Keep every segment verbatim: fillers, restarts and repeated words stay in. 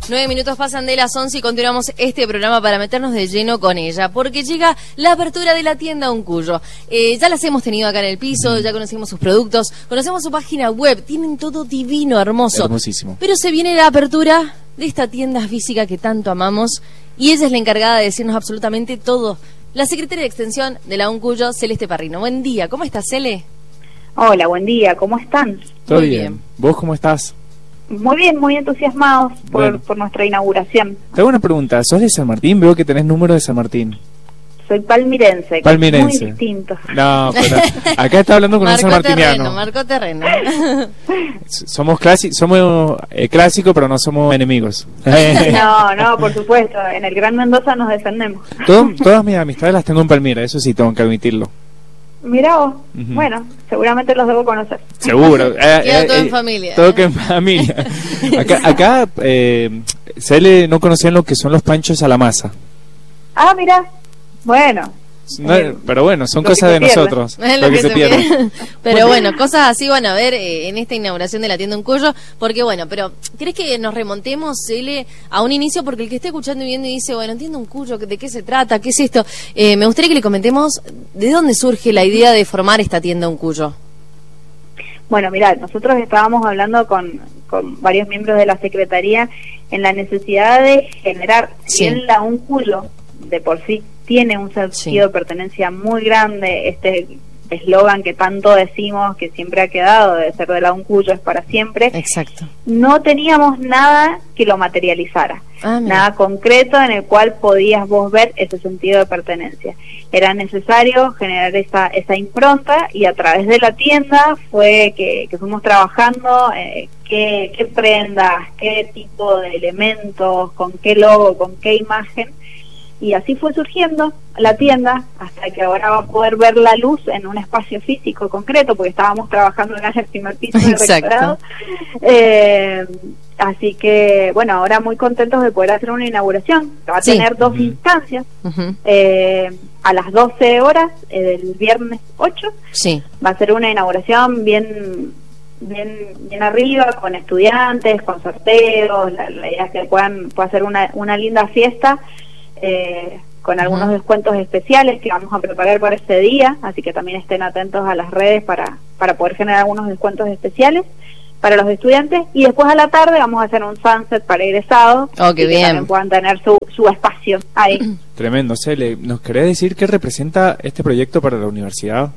Nueve minutos pasan de las once y continuamos este programa para meternos de lleno con ella, porque llega la apertura de la tienda Uncuyo. Eh, ya las hemos tenido acá en el piso, ya conocemos sus productos, conocemos su página web, tienen todo divino, hermoso. Hermosísimo. Pero se viene la apertura de esta tienda física que tanto amamos y ella es la encargada de decirnos absolutamente todo. La secretaria de Extensión de la Uncuyo, Celeste Parrino. Buen día, ¿cómo estás, Cele? Hola, buen día, ¿cómo están? Todo Muy bien. bien. ¿Vos cómo estás? Muy bien, muy entusiasmados por, Bueno. por nuestra inauguración. Te hago una pregunta, ¿sos de San Martín? Veo que tenés número de San Martín. Soy palmirense, que Palmirense. es muy distinto. No, pero acá está hablando con un Marcó sanmartiniano. terreno, marcó terreno. Somos clási somos eh, clásicos, pero no somos enemigos. No, no, por supuesto, en el Gran Mendoza nos defendemos. Todo- todas mis amistades las tengo en Palmira, eso sí tengo que admitirlo. Mirá vos, Ujú. bueno, seguramente los debo conocer. Seguro. Eh, Queda eh, todo en eh, familia. Todo que en familia. Acá, acá eh, Cele no conocían lo que son los panchos a la masa. Ah, mirá, bueno. No, Eh, pero bueno, son lo que cosas se de pierde. nosotros. Es Lo que se pierde. Pero bueno, cosas así van a ver eh, en esta inauguración de la tienda Uncuyo, porque bueno, pero ¿querés que nos remontemos, Cele, a un inicio? Porque el que esté escuchando y viendo y dice, bueno, entiendo Uncuyo, ¿de qué se trata? ¿Qué es esto? Eh, me gustaría que le comentemos de dónde surge la idea de formar esta tienda Uncuyo. Bueno, mirá, nosotros estábamos hablando con, con varios miembros de la Secretaría en la necesidad de generar, Sí. si bien la Uncuyo de por sí tiene un sentido Sí. de pertenencia muy grande, este eslogan que tanto decimos que siempre ha quedado, de ser de la Uncuyo es para siempre, Exacto. no teníamos nada que lo materializara, Ah, mira. nada concreto en el cual podías vos ver ese sentido de pertenencia. Era necesario generar esa, esa impronta y a través de la tienda fue que, que fuimos trabajando eh, qué, qué prendas, qué tipo de elementos, con qué logo, con qué imagen, y así fue surgiendo la tienda hasta que ahora va a poder ver la luz en un espacio físico concreto, porque estábamos trabajando en el primer piso de Exacto. rectorado. Eh, así que, bueno, ahora muy contentos de poder hacer una inauguración. Va a Sí. tener dos Ujú. instancias, Ujú. eh, a las doce horas eh, del viernes ocho. Sí. Va a ser una inauguración bien bien bien arriba, con estudiantes, con sorteos. La, la idea es que puedan pueda ser una, una linda fiesta, eh, con algunos Ujú. descuentos especiales que vamos a preparar para este día, así que también estén atentos a las redes para, para poder generar algunos descuentos especiales para los estudiantes, y después a la tarde vamos a hacer un sunset para egresados, Oh, qué y que bien. también puedan tener su, su espacio ahí. Tremendo. Cele, ¿nos querés decir qué representa este proyecto para la universidad?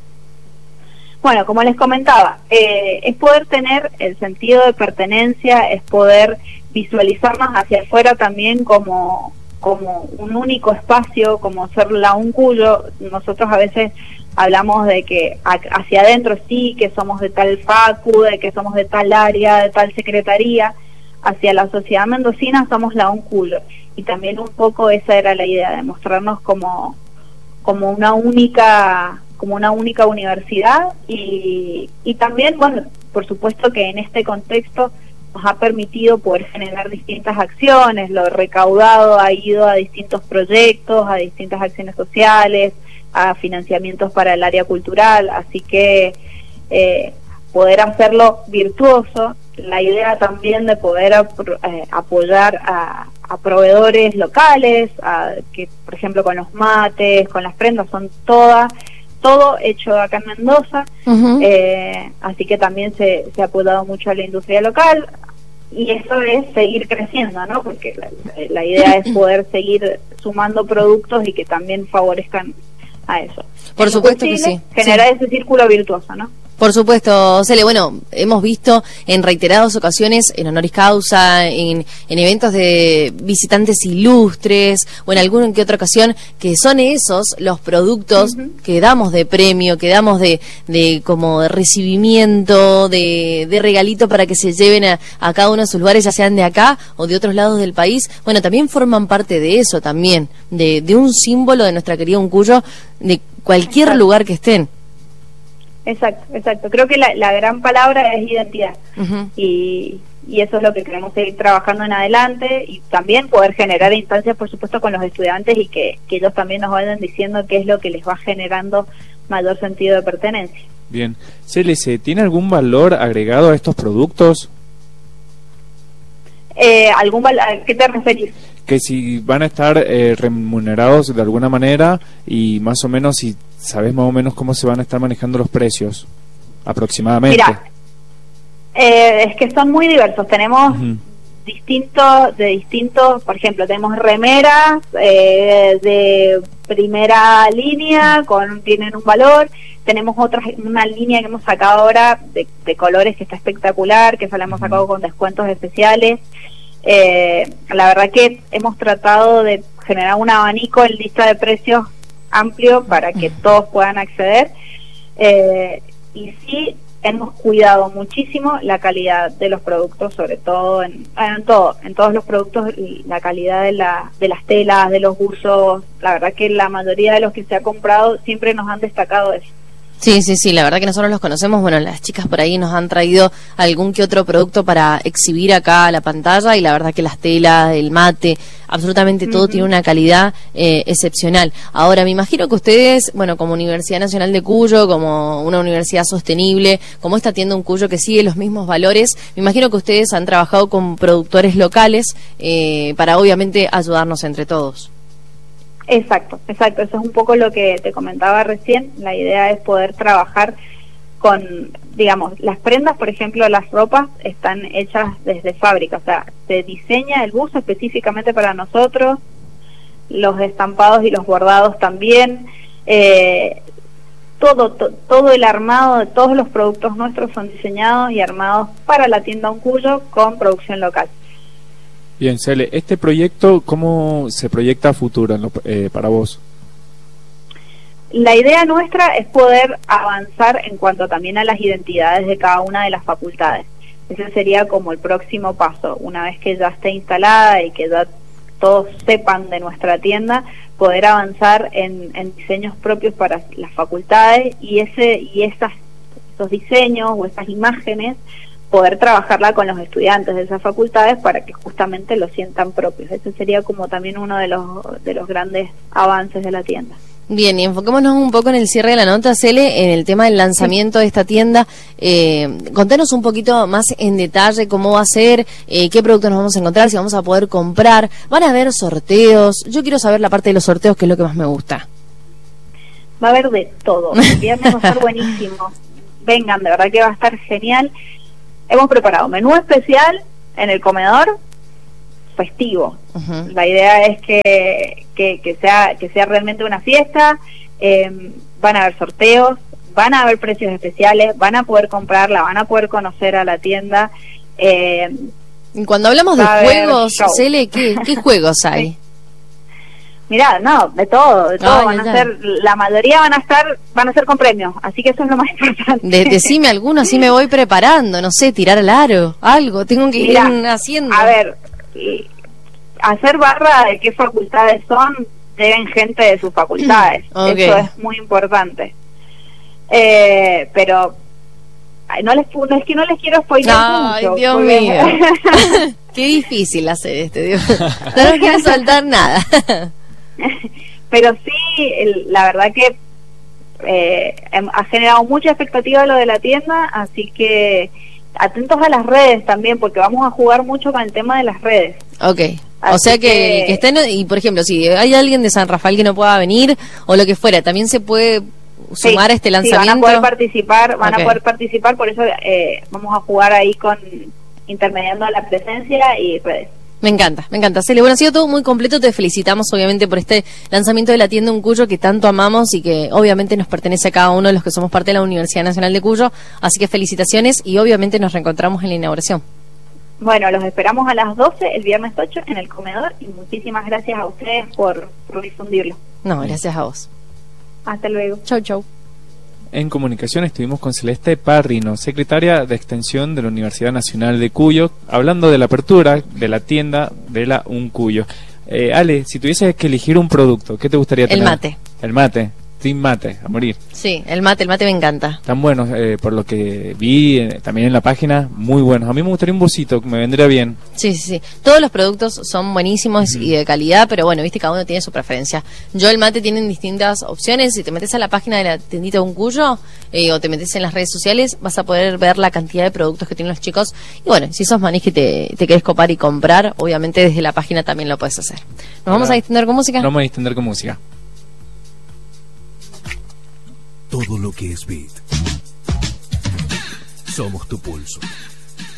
Bueno, como les comentaba, eh, es poder tener el sentido de pertenencia, es poder visualizarnos hacia afuera también como, como un único espacio, como ser la Uncuyo. Nosotros a veces hablamos de que a- hacia adentro sí, que somos de tal facu, de que somos de tal área, de tal secretaría, hacia la sociedad mendocina somos la Uncuyo. Y también un poco esa era la idea, de mostrarnos como, como una única como una única universidad, y, y también, bueno, por supuesto que en este contexto nos ha permitido poder generar distintas acciones. Lo recaudado ha ido a distintos proyectos, a distintas acciones sociales, a financiamientos para el área cultural, así que eh, poder hacerlo virtuoso, la idea también de poder apro- eh, apoyar a, a proveedores locales, a, que por ejemplo con los mates, con las prendas, son todas todo hecho acá en Mendoza. Ujú. Eh, así que también se, se ha apoyado mucho a la industria local, y eso es seguir creciendo, ¿no? Porque la, la idea es poder seguir sumando productos y que también favorezcan a eso. Por En lo supuesto que posible, sí. generar Sí. ese círculo virtuoso, ¿no? Por supuesto, Cele, bueno, hemos visto en reiteradas ocasiones, en honoris causa, en, en eventos de visitantes ilustres, o en alguna que otra ocasión, que son esos los productos Ujú. que damos de premio, que damos de, de como de recibimiento, de, de regalito para que se lleven a, a cada uno de sus lugares, ya sean de acá o de otros lados del país. Bueno, también forman parte de eso también, de, de un símbolo de nuestra querida Uncuyo, de cualquier Exacto. lugar que estén. Exacto, exacto. Creo que la, la gran palabra es identidad. Ujú. y, y eso es lo que queremos seguir trabajando en adelante, y también poder generar instancias, por supuesto, con los estudiantes, y que, que ellos también nos vayan diciendo qué es lo que les va generando mayor sentido de pertenencia. Bien. Cele, ¿se tiene algún valor agregado a estos productos? Eh, ¿algún val- ¿A qué te referís? Que si van a estar eh, remunerados de alguna manera y más o menos si sabes más o menos cómo se van a estar manejando los precios aproximadamente. Mira, eh, es que son muy diversos. Tenemos uh-huh. distintos, de distintos, por ejemplo, tenemos remeras eh, de primera línea, con tienen un valor. Tenemos otra, una línea que hemos sacado ahora de, de colores que está espectacular, que esa la hemos sacado con descuentos especiales. Eh, la verdad que hemos tratado de generar un abanico en lista de precios amplio para que todos puedan acceder, eh, y sí hemos cuidado muchísimo la calidad de los productos, sobre todo en, en todo, en todos los productos, la calidad de, la, de las telas, de los usos. La verdad que la mayoría de los que se ha comprado siempre nos han destacado eso. Sí, sí, sí, la verdad que nosotros los conocemos. Bueno, las chicas por ahí nos han traído algún que otro producto para exhibir acá a la pantalla, y la verdad que las telas, el mate, absolutamente todo uh-huh. tiene una calidad eh, excepcional. Ahora, me imagino que ustedes, bueno, como Universidad Nacional de Cuyo, como una universidad sostenible, como esta tienda Un Cuyo que sigue los mismos valores, me imagino que ustedes han trabajado con productores locales eh, para obviamente ayudarnos entre todos. Exacto, exacto, eso es un poco lo que te comentaba recién. La idea es poder trabajar con, digamos, las prendas, por ejemplo, las ropas están hechas desde fábrica, o sea, se diseña el buzo específicamente para nosotros, los estampados y los bordados también, eh, todo, to, todo el armado de todos los productos nuestros son diseñados y armados para la tienda Un Cuyo con producción local. Bien, Cele, ¿este proyecto cómo se proyecta a futuro en lo, eh, para vos? La idea nuestra es poder avanzar en cuanto también a las identidades de cada una de las facultades. Ese sería como el próximo paso, una vez que ya esté instalada y que ya todos sepan de nuestra tienda, poder avanzar en, en diseños propios para las facultades, y ese y esas, esos diseños o esas imágenes poder trabajarla con los estudiantes de esas facultades para que justamente lo sientan propios. Ese sería como también uno de los de los grandes avances de la tienda. Bien, y enfoquémonos un poco en el cierre de la nota, Cele, en el tema del lanzamiento sí. de esta tienda. Eh, contanos un poquito más en detalle cómo va a ser, eh, qué productos nos vamos a encontrar, si vamos a poder comprar, van a haber sorteos. Yo quiero saber la parte de los sorteos, que es lo que más me gusta. Va a haber de todo. El viernes va a estar buenísimo. Vengan, de verdad que va a estar genial. Hemos preparado menú especial en el comedor, festivo. Uh-huh. La idea es que, que, que sea que sea realmente una fiesta. Eh, van a haber sorteos, van a haber precios especiales, van a poder comprarla, van a poder conocer a la tienda. Eh, Cuando hablamos de juegos, Cele, ¿qué, ¿qué juegos hay? Sí. Mirá, no, de todo, de todo. Ay, van a ser, la mayoría van a estar, van a ser con premios, así que eso es lo más importante. De, decime alguno, así me voy preparando, no sé, tirar al aro, algo, tengo que Mirá, ir haciendo. A ver, hacer barra de qué facultades son, deben gente de sus facultades, okay. Eso es muy importante. Eh, pero no les no es que no les quiero spoiler Ay, mucho. Dios porque... mío. Qué difícil hacer este, Dios. No quiero soltar nada. Pero sí, el, la verdad que eh, ha generado mucha expectativa lo de la tienda, así que atentos a las redes también, porque vamos a jugar mucho con el tema de las redes. Ok, así o sea que, que, que estén, y por ejemplo, si hay alguien de San Rafael que no pueda venir, o lo que fuera, también se puede sumar sí, a este lanzamiento. Sí, van a poder participar, van okay. a poder participar, por eso eh, vamos a jugar ahí con intermediando la presencia y redes. Me encanta, me encanta. Cele, bueno, ha sido todo muy completo. Te felicitamos, obviamente, por este lanzamiento de la tienda Un Cuyo que tanto amamos y que obviamente nos pertenece a cada uno de los que somos parte de la Universidad Nacional de Cuyo. Así que felicitaciones y obviamente nos reencontramos en la inauguración. Bueno, los esperamos a las doce el viernes ocho en el comedor y muchísimas gracias a ustedes por, por difundirlo. No, gracias a vos. Hasta luego. Chau, chau. En comunicación estuvimos con Celeste Parrino, secretaria de Extensión de la Universidad Nacional de Cuyo, hablando de la apertura de la tienda de la Un Cuyo. Eh, Ale, si tuvieses que elegir un producto, ¿qué te gustaría tener? El mate. El mate. team mate, a morir. Sí, el mate, el mate me encanta. Están buenos, eh, por lo que vi eh, también en la página, muy buenos. A mí me gustaría un bocito, que me vendría bien. Sí, sí, sí. Todos los productos son buenísimos uh-huh. y de calidad, pero bueno, viste, cada uno tiene su preferencia. Yo el mate tienen distintas opciones. Si te metes a la página de la tiendita de Uncuyo eh, o te metes en las redes sociales, vas a poder ver la cantidad de productos que tienen los chicos. Y bueno, si sos manís que te, te querés copar y comprar, obviamente desde la página también lo puedes hacer. ¿Nos Ahora, vamos a distender con música? Nos vamos a distender con música. Todo lo que es beat. Somos tu pulso.